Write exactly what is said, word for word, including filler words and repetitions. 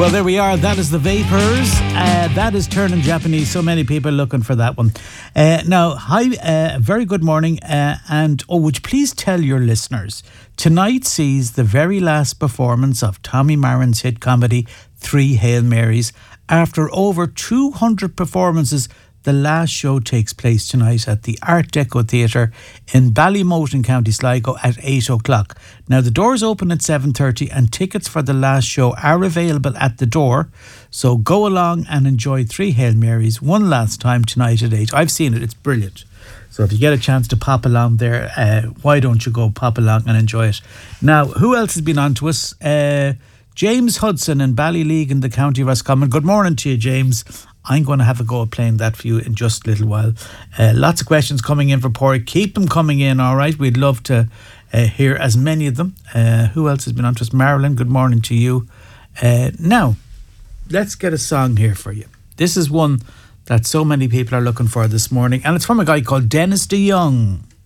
Well, there we are. That is the Vapors. Uh, that is Turning Japanese. So many people looking for that one. Uh, now, hi, uh, very good morning. Uh, and, oh, would you please tell your listeners, tonight sees the very last performance of Tommy Marin's hit comedy, Three Hail Marys. After over two hundred performances, the last show takes place tonight at the Art Deco Theatre in Ballymote in County Sligo at eight o'clock. Now, the doors open at seven thirty and tickets for the last show are available at the door. So go along and enjoy Three Hail Marys one last time tonight at eight. I've seen it. It's brilliant. So if you get a chance to pop along there, uh, why don't you go pop along and enjoy it? Now, who else has been on to us? Uh, James Hudson in Ballyleague in the County of Roscommon. Good morning to you, James. I'm going to have a go at playing that for you in just a little while. Uh, lots of questions coming in for Porrick. Keep them coming in, all right? We'd love to uh, hear as many of them. Uh, who else has been on to us? Marilyn, good morning to you. Uh, now, let's get a song here for you. This is one that so many people are looking for this morning, and it's from a guy called Dennis DeYoung.